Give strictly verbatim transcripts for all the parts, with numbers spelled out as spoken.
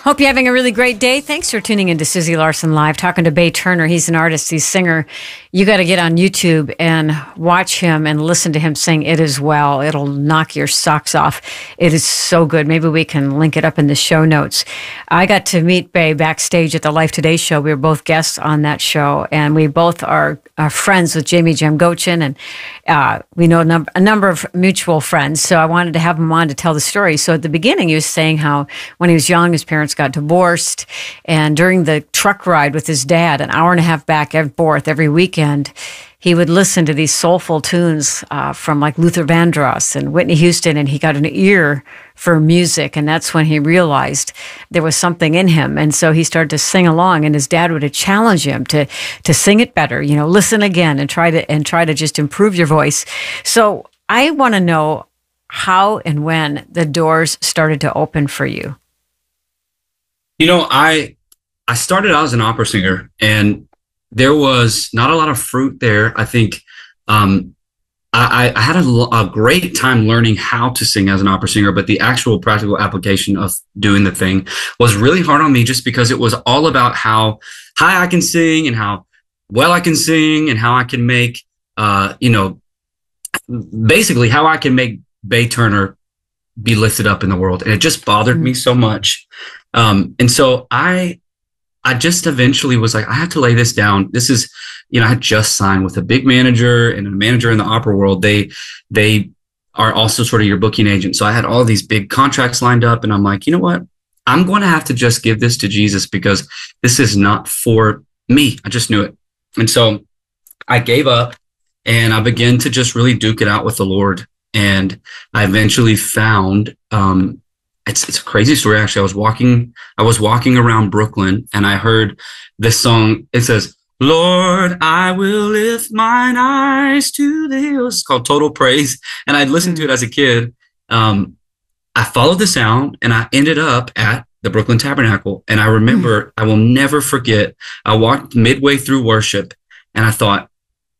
Hope you're having a really great day. Thanks for tuning into Susie Larson Live, talking to Bay Turner. He's an artist, he's a singer. You got to get on YouTube and watch him and listen to him sing It Is Well. It'll knock your socks off. It is so good. Maybe we can link it up in the show notes. I got to meet Bay backstage at the Life Today show. We were both guests on that show, and we both are, are friends with Jamie Jamgochin, and uh, we know a, num- a number of mutual friends. So I wanted to have him on to tell the story. So at the beginning, he was saying how when he was young, his parents got divorced, and during the truck ride with his dad, an hour and a half back and forth every weekend, he would listen to these soulful tunes uh, from like Luther Vandross and Whitney Houston, and he got an ear for music, and that's when he realized there was something in him, and so he started to sing along, and his dad would challenge him to to sing it better, you know, listen again and try to and try to just improve your voice. So I want to know how and when the doors started to open for you. You know, I I started out as an opera singer, and there was not a lot of fruit there. I think um, I, I had a, a great time learning how to sing as an opera singer, but the actual practical application of doing the thing was really hard on me, just because it was all about how high I can sing and how well I can sing and how I can make, uh, you know, basically how I can make Bay Turner be lifted up in the world. And it just bothered mm-hmm. me so much. Um, and so I, I just eventually was like, I have to lay this down. This is, you know, I had just signed with a big manager and a manager in the opera world. They, they are also sort of your booking agent. So I had all these big contracts lined up, and I'm like, you know what? I'm going to have to just give this to Jesus, because this is not for me. I just knew it. And so I gave up, and I began to just really duke it out with the Lord. And I eventually found, um, It's it's a crazy story, actually. I was walking, I was walking around Brooklyn, and I heard this song. It says, "Lord, I will lift mine eyes to the hills." It's called Total Praise. And I'd listened to it as a kid. Um, I followed the sound, and I ended up at the Brooklyn Tabernacle. And I remember, mm. I will never forget, I walked midway through worship, and I thought,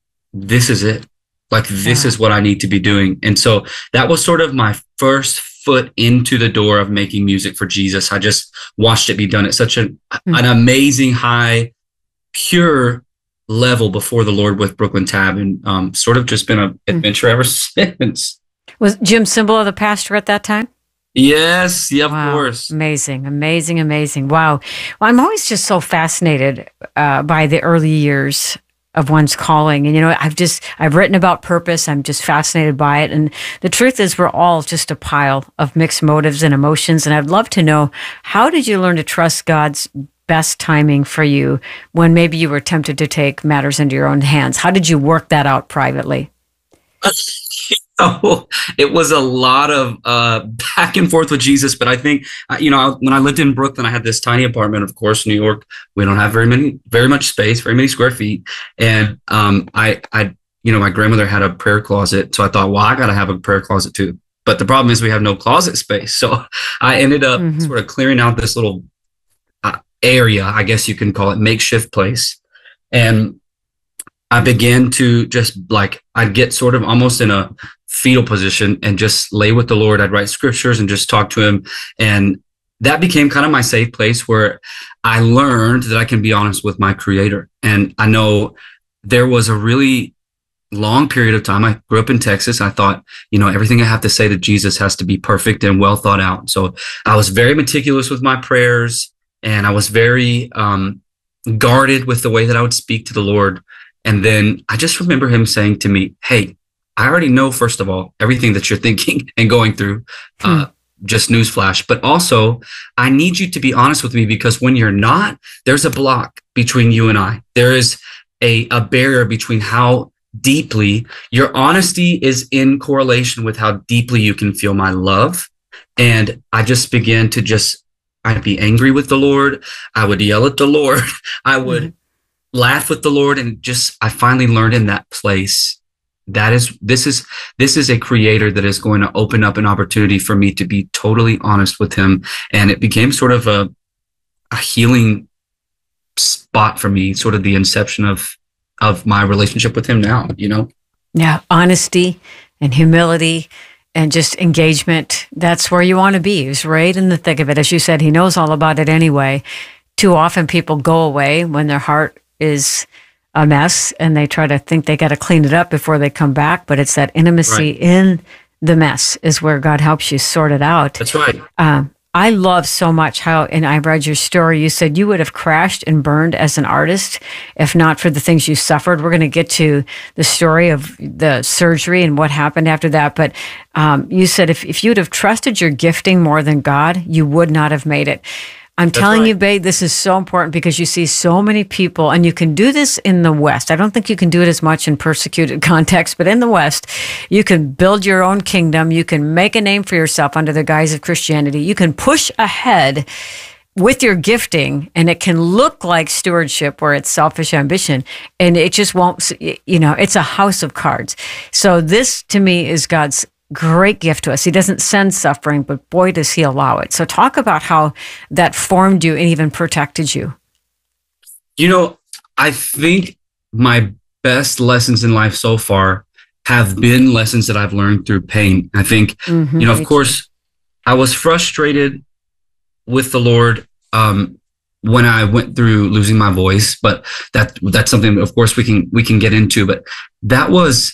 this is it. Like, this yeah. is what I need to be doing. And so that was sort of my first foot into the door of making music for Jesus. I just watched it be done at such an, mm-hmm. an amazing, high, pure level before the Lord with Brooklyn Tab, and um, sort of just been an adventure mm-hmm. ever since. Was Jim Cymbala the pastor at that time? Yes, yeah, of wow. course. Amazing, amazing, amazing. Wow. Well, I'm always just so fascinated uh, by the early years of one's calling. And, you know, I've just, I've written about purpose. I'm just fascinated by it. And the truth is, we're all just a pile of mixed motives and emotions. And I'd love to know, how did you learn to trust God's best timing for you when maybe you were tempted to take matters into your own hands? How did you work that out privately? Oh, it was a lot of uh, back and forth with Jesus. But I think, uh, you know, when I lived in Brooklyn, I had this tiny apartment. Of course, New York, we don't have very many, very much space, very many square feet. And um, I, I, you know, my grandmother had a prayer closet. So I thought, well, I got to have a prayer closet too. But the problem is we have no closet space. So I ended up mm-hmm. sort of clearing out this little uh, area, I guess you can call it, makeshift place. And I began to just like, I'd get sort of almost in a fetal position and just lay with the Lord. I'd write scriptures and just talk to him. And that became kind of my safe place, where I learned that I can be honest with my Creator. And I know there was a really long period of time. I grew up in Texas. I thought, you know, everything I have to say to Jesus has to be perfect and well thought out. So I was very meticulous with my prayers, and I was very um, guarded with the way that I would speak to the Lord. And then I just remember him saying to me, hey, I already know, first of all, everything that you're thinking and going through, hmm. uh, just newsflash. But also, I need you to be honest with me, because when you're not, there's a block between you and I. There is a, a barrier between how deeply your honesty is in correlation with how deeply you can feel my love. And I just began to just, I'd be angry with the Lord. I would yell at the Lord. I would mm-hmm. laugh with the Lord. And just, I finally learned in that place, that is, this is, this is a Creator that is going to open up an opportunity for me to be totally honest with him. And it became sort of a, a healing spot for me, sort of the inception of, of my relationship with him now, you know? Yeah. Honesty and humility and just engagement. That's where you want to be. He's right in the thick of it. As you said, he knows all about it anyway. Too often people go away when their heart is a mess and they try to think they got to clean it up before they come back. But it's that intimacy Right. in the mess is where God helps you sort it out. That's right. Um, I love so much how, and I read your story, you said you would have crashed and burned as an artist if not for the things you suffered. We're going to get to the story of the surgery and what happened after that. But um, you said if, if you'd have trusted your gifting more than God, you would not have made it. I'm That's telling right. you, babe, this is so important because you see so many people, and you can do this in the West. I don't think you can do it as much in persecuted contexts, but in the West, you can build your own kingdom. You can make a name for yourself under the guise of Christianity. You can push ahead with your gifting, and it can look like stewardship where it's selfish ambition, and it just won't, you know, it's a house of cards. So this, to me, is God's great gift to us. He doesn't send suffering, but boy, does he allow it. So talk about how that formed you and even protected you. You know, I think my best lessons in life so far have been lessons that I've learned through pain. I think, Mm-hmm. you know, of course, I was frustrated with the Lord um, when I went through losing my voice, but that that's something, of course, we can we can get into. But that was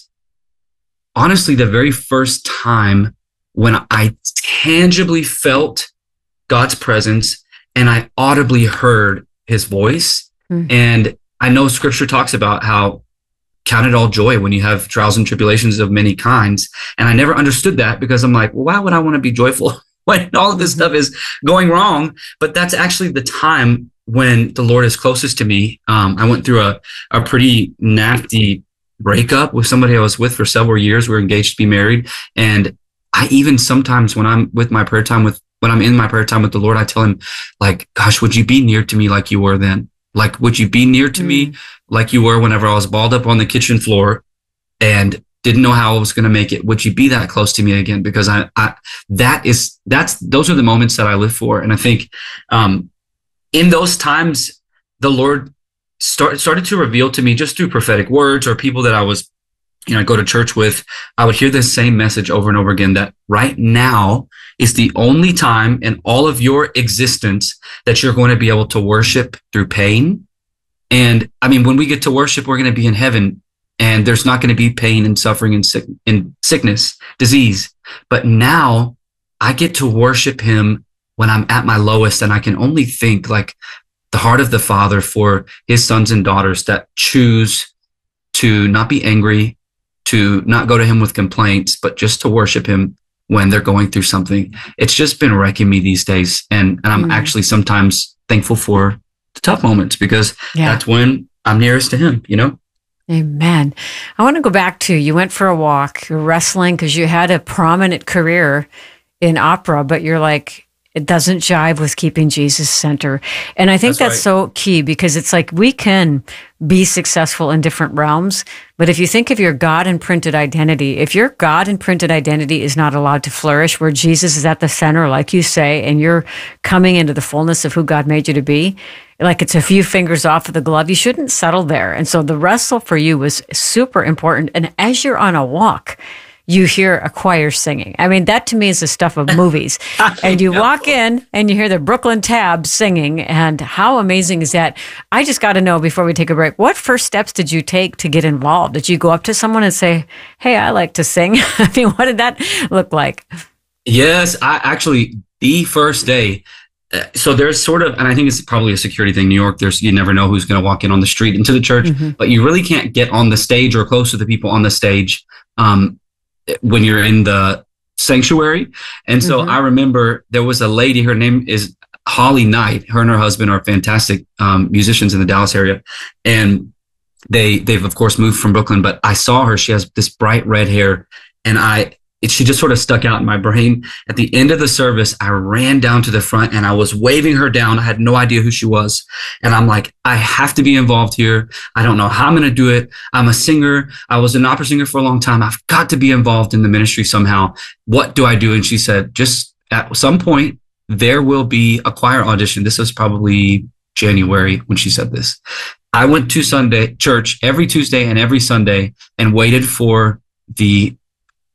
honestly the very first time when I tangibly felt God's presence and I audibly heard his voice. Mm. And I know scripture talks about how count it all joy when you have trials and tribulations of many kinds. And I never understood that because I'm like, well, why would I want to be joyful when all of this stuff is going wrong? But that's actually the time when the Lord is closest to me. Um, I went through a, a pretty nasty breakup with somebody I was with for several years. We were engaged to be married. And I even sometimes when I'm with my prayer time with, when I'm in my prayer time with the Lord, I tell him like, gosh, would you be near to me like you were then? Like, would you be near to Mm. me like you were whenever I was balled up on the kitchen floor and didn't know how I was going to make it? Would you be that close to me again? Because I, I, that is, that's, those are the moments that I live for. And I think, um, in those times, the Lord Start, started to reveal to me just through prophetic words or people that I was, you know, go to church with. I would hear this same message over and over again that right now is the only time in all of your existence that you're going to be able to worship through pain. And I mean, when we get to worship, we're going to be in heaven and there's not going to be pain and suffering and, sick, and sickness, disease. But now I get to worship him when I'm at my lowest and I can only think like, the heart of the Father for his sons and daughters that choose to not be angry, to not go to him with complaints, but just to worship him when they're going through something. It's just been wrecking me these days. And, and I'm mm. actually sometimes thankful for the tough moments because yeah. that's when I'm nearest to him, you know? Amen. I want to go back to, you went for a walk, you're wrestling because you had a prominent career in opera, but you're like, it doesn't jive with keeping Jesus center. And I think that's, that's right. so key because it's like we can be successful in different realms. But if you think of your God imprinted identity, if your God imprinted identity is not allowed to flourish, where Jesus is at the center, like you say, and you're coming into the fullness of who God made you to be, like it's a few fingers off of the glove, you shouldn't settle there. And so the wrestle for you was super important. And as you're on a walk, you hear a choir singing. I mean, that to me is the stuff of movies. And you walk in and you hear the Brooklyn Tab singing. And how amazing is that? I just got to know before we take a break, what first steps did you take to get involved? Did you go up to someone and say, hey, I like to sing? I mean, what did that look like? Yes, I actually, the first day, so there's sort of, and I think it's probably a security thing. New York, there's, you never know who's going to walk in on the street into the church, mm-hmm. but you really can't get on the stage or close to the people on the stage. Um, when you're in the sanctuary. And so mm-hmm. I remember there was a lady, her name is Holly Knight. Her and her husband are fantastic um, musicians in the Dallas area. And they, they've of course moved from Brooklyn, but I saw her, she has this bright red hair and I, it, she just sort of stuck out in my brain. At the end of the service, I ran down to the front and I was waving her down. I had no idea who she was. And I'm like, I have to be involved here. I don't know how I'm going to do it. I'm a singer. I was an opera singer for a long time. I've got to be involved in the ministry somehow. What do I do? And she said, just at some point, there will be a choir audition. This was probably January when she said this. I went to Sunday church every Tuesday and every Sunday and waited for the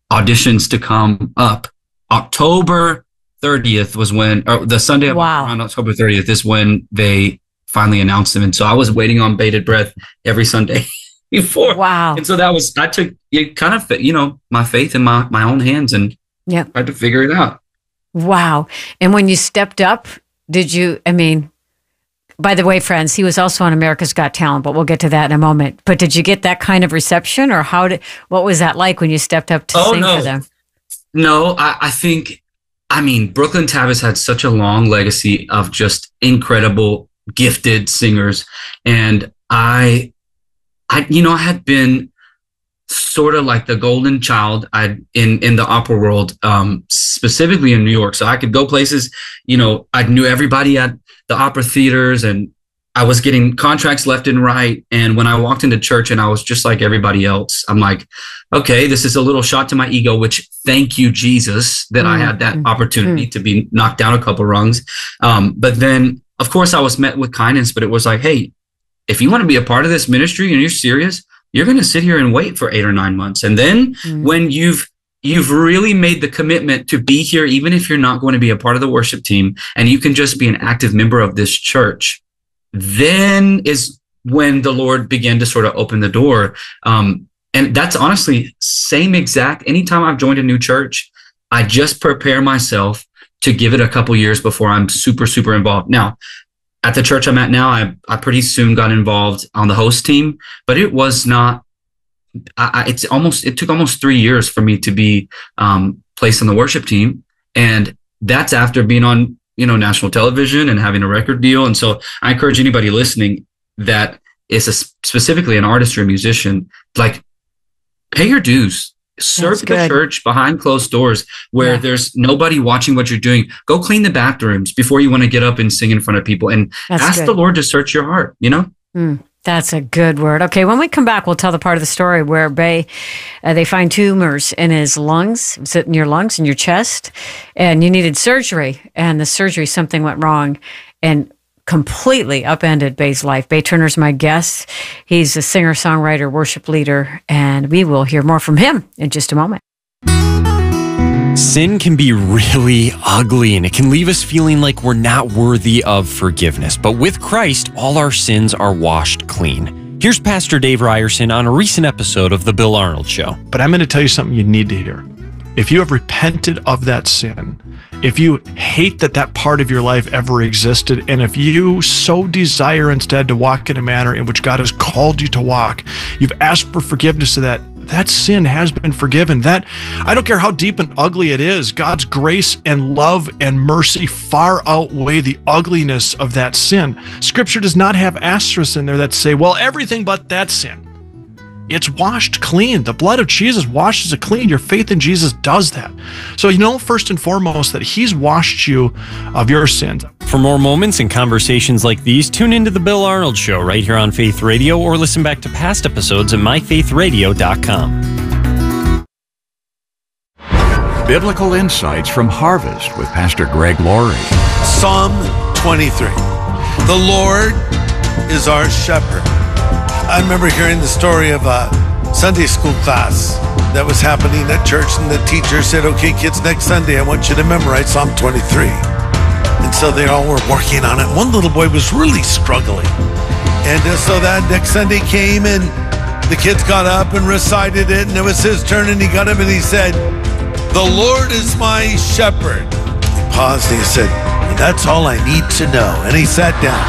auditions to come up. October thirtieth was when, or the Sunday wow. around October thirtieth is when they finally announced them. And so I was waiting on bated breath every Sunday before. Wow. And so that was, I took it kind of, you know, my faith in my, my own hands and yep. tried to figure it out. Wow. And when you stepped up, did you, I mean, by the way, friends, he was also on America's Got Talent, but we'll get to that in a moment. But did you get that kind of reception, or how did, what was that like when you stepped up to oh, sing no. for them? No, I, I think, I mean, Brooklyn Tab has had such a long legacy of just incredible, gifted singers. And I, I, you know, I had been sort of like the golden child I in, in the opera world, um, specifically in New York. So I could go places, you know, I knew everybody at the opera theaters, and I was getting contracts left and right. And when I walked into church and I was just like everybody else, I'm like, okay, this is a little shot to my ego, which thank you, Jesus, that mm-hmm. I had that opportunity mm-hmm. to be knocked down a couple rungs. Um, but then, of course, I was met with kindness, but it was like, hey, if you want to be a part of this ministry and you're serious, you're going to sit here and wait for eight or nine months. And then mm-hmm. when you've You've really made the commitment to be here, even if you're not going to be a part of the worship team, and you can just be an active member of this church, then is when the Lord began to sort of open the door. Um, and that's honestly same exact. Anytime I've joined a new church, I just prepare myself to give it a couple years before I'm super, super involved. Now, at the church I'm at now, I, I pretty soon got involved on the host team, but it was not I, it's almost, it took almost three years for me to be um, placed on the worship team. And that's after being on, you know, national television and having a record deal. And so I encourage anybody listening that is a, specifically an artist or a musician, like pay your dues, serve the church behind closed doors where yeah. there's nobody watching what you're doing. Go clean the bathrooms before you want to get up and sing in front of people, and that's ask good. the Lord to search your heart, you know? Mm. That's a good word. Okay, when we come back, we'll tell the part of the story where Bay, uh, they find tumors in his lungs, sit in your lungs, in your chest, and you needed surgery. And the surgery, something went wrong and completely upended Bay's life. Bay Turner's my guest. He's a singer, songwriter, worship leader, and we will hear more from him in just a moment. Sin can be really ugly, and it can leave us feeling like we're not worthy of forgiveness. But with Christ, all our sins are washed clean. Here's Pastor Dave Ryerson on a recent episode of The Bill Arnold Show. But I'm going to tell you something you need to hear. If you have repented of that sin, if you hate that that part of your life ever existed, and if you so desire instead to walk in a manner in which God has called you to walk, you've asked for forgiveness of that, that sin has been forgiven. That, I don't care how deep and ugly it is, God's grace and love and mercy far outweigh the ugliness of that sin. Scripture does not have asterisks in there that say, well, everything but that sin. It's washed clean. The blood of Jesus washes it clean. Your faith in Jesus does that. So you know, first and foremost, that he's washed you of your sins. For more moments and conversations like these, tune into The Bill Arnold Show right here on Faith Radio, or listen back to past episodes at my faith radio dot com. Biblical Insights from Harvest with Pastor Greg Laurie. Psalm twenty-three. The Lord is our shepherd. I remember hearing the story of a Sunday school class that was happening at church, and the teacher said, okay, kids, next Sunday, I want you to memorize Psalm twenty-three. And so they all were working on it. One little boy was really struggling. And uh, so that next Sunday came, and the kids got up and recited it, and it was his turn, and he got up and he said, the Lord is my shepherd. He paused and he said, that's all I need to know. And he sat down.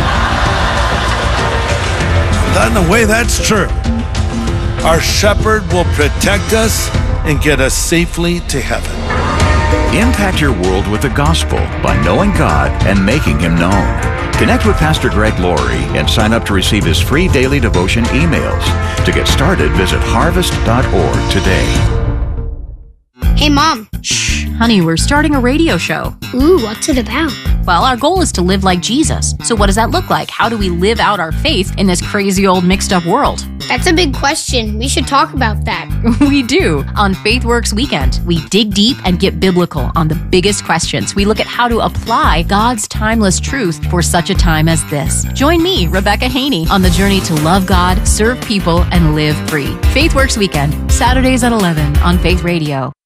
In a way, that's true. Our shepherd will protect us and get us safely to heaven. Impact your world with the gospel by knowing God and making him known. Connect with Pastor Greg Laurie and sign up to receive his free daily devotion emails. To get started, visit harvest dot org today. Hey, Mom. Shh, honey, we're starting a radio show. Ooh, what's it about? Well, our goal is to live like Jesus. So what does that look like? How do we live out our faith in this crazy old mixed up world? That's a big question. We should talk about that. We do. On FaithWorks Weekend, we dig deep and get biblical on the biggest questions. We look at how to apply God's timeless truth for such a time as this. Join me, Rebecca Haney, on the journey to love God, serve people, and live free. FaithWorks Weekend, Saturdays at eleven on Faith Radio.